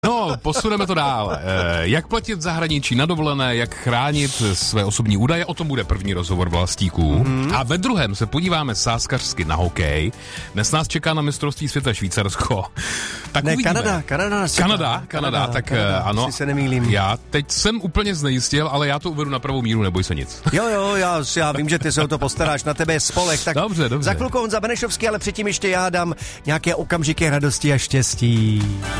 No, posuneme to dál. Jak platit v zahraničí na dovolené, jak chránit své osobní údaje, o tom bude první rozhovor Vlastíků. A ve druhém se podíváme sázkařsky na hokej. Dnes nás čeká na mistrovství světa Švýcarsko. Tak ne, uvidíme. Kanada, tak ano. Si se nemýlím. Já teď jsem úplně znejistil, ale já to uvedu na pravou míru, neboj se nic. Jo, já vím, že ty se o to postaráš, na tebe je spolek. Tak dobře. Za chvilku Honza Benešovský, ale předtím ještě já dám nějaké okamžiky radosti a štěstí.